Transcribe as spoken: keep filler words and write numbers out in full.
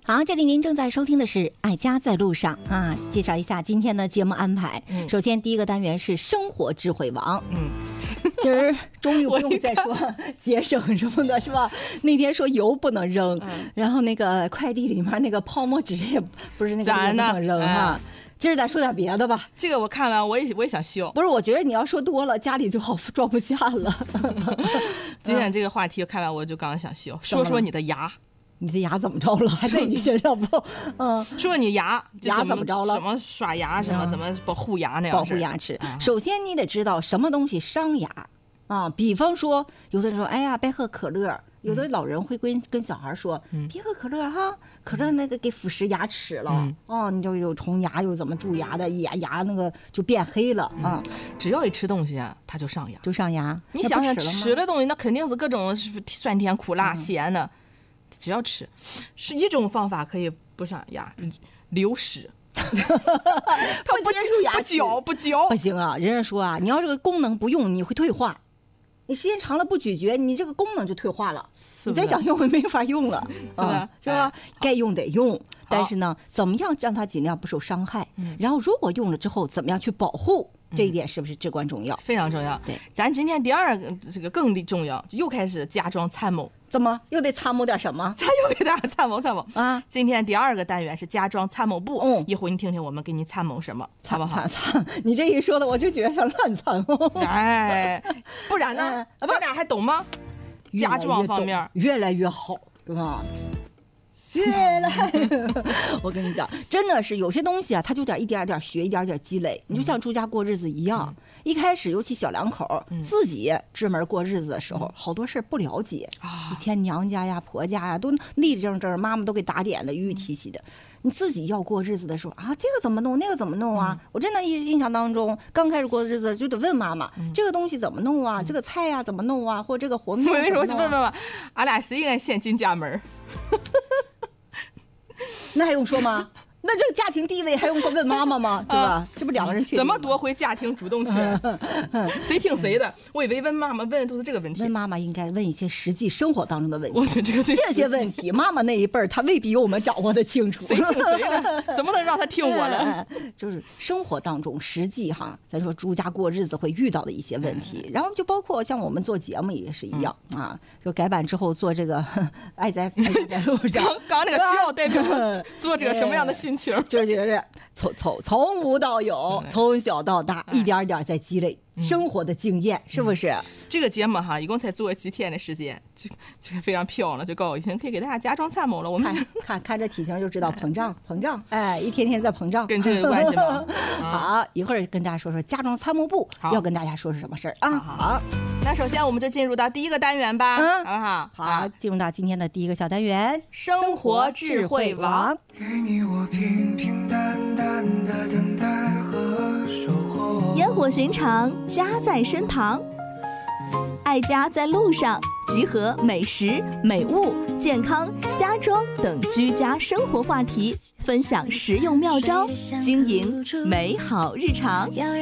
好，这里您正在收听的是《爱家在路上》啊，介绍一下今天的节目安排。嗯、首先，第一个单元是生活智慧王。嗯，今儿终于不用再说节省什么的，是吧？那天说油不能扔，嗯、然后那个快递里面那个泡沫纸也不是那个不能扔哈。今儿咱说点别的吧。 这个我看了，我也我也想笑。 不是，我觉得你要说多了，家里就好装不下了。 今天这个话题看完，我就刚刚想笑，说说你的牙。 你的牙怎么着了？还在你身上不？嗯， 说你牙牙怎么着了？ 什么刷牙，什么怎么保护牙那样？ 保护牙齿。首先你得知道什么东西伤牙啊。比方说，有的人说，哎呀，别喝可乐。有的老人会跟跟小孩说，嗯、别喝可乐哈，可乐那个给腐蚀牙齿了，嗯、哦，你就有虫牙，又怎么蛀牙的，牙牙那个就变黑了啊。嗯、 只要一吃东西啊，它就上牙， 就上牙。 你想想吃的东西，那肯定是各种酸甜苦辣咸的。嗯，只要吃，是一种方法可以不上牙，流屎。它不接触牙齿， 不嚼不嚼不行啊！人家说啊，你要这个功能不用，你会退化。你时间长了不咀嚼，你这个功能就退化了。你再想用，没法用了， 是吧？ 是吧？该用得用，但是呢，怎么样让它尽量不受伤害？然后如果用了之后，怎么样去保护？这一点是不是至关重要？ 非常重要。对，咱今天第二个这个更重要，又开始假装参谋。 怎么又得参谋点什么？ 咱又给大家参谋参谋啊！今天第二个单元是家装参谋部，嗯，一会儿你听听我们给你参谋什么，好不好？ 参你这一说的，我就觉得像乱参谋。 哎，不然呢？咱俩还懂吗？家装方面越来越好，是吧？越来越，我跟你讲，真的是有些东西啊，它就得一点点学，一点点积累。你就像住家过日子一样，嗯、一开始尤其小两口、嗯、自己支门过日子的时候，嗯、好多事不了解。啊、以前娘家呀、婆家呀都立正正，妈妈都给打点的，玉玉气气的。你自己要过日子的时候啊，这个怎么弄，那个怎么弄啊？嗯、我真的印象当中，刚开始过日子就得问妈妈，嗯、这个东西怎么弄啊？嗯、这个菜呀、啊、怎么弄啊？或者这个活面、啊？ 我为什么是问问问？俺俩谁敢先进家门？ 那还用说吗？那这个家庭地位还用问妈妈吗？对吧？啊、这不两个人去怎么夺回家庭主动权？谁听谁的？我以为问妈妈问的都是这个问题。 问妈妈应该问一些实际生活当中的问题。 我觉得这个这些问题，妈妈那一辈儿她未必有我们掌握的清楚。 谁听谁的？怎么能让他听我了？ 就是生活当中实际哈，咱说住家过日子会遇到的一些问题，嗯、然后就包括像我们做节目也是一样、嗯、啊，就改版之后做这个爱在爱在路上， 刚刚那个需要代表做这个什么样的心情？ 就觉得从从从无到有，从小到大，一点点在积累生活的经验，是不是？ 嗯、这个节目哈，一共才做几天的时间，就就非常飘了，就告诉我已经可以给大家家装参谋了。我们看看看这体型就知道膨胀膨胀，哎，一天天在膨胀， 跟这个有关系吗？ 好，一会儿跟大家说说家装参谋部要跟大家说是什么事儿啊？ 好，那首先我们就进入到第一个单元吧，嗯、好不好？ 好，进入到今天的第一个小单元—— 生活智慧王。 给你我平平淡淡的等待和守候， 烟火寻常，家在身旁，爱家在路上，集合美食、美物、健康、家装等居家生活话题，分享实用妙招，经营美好日常。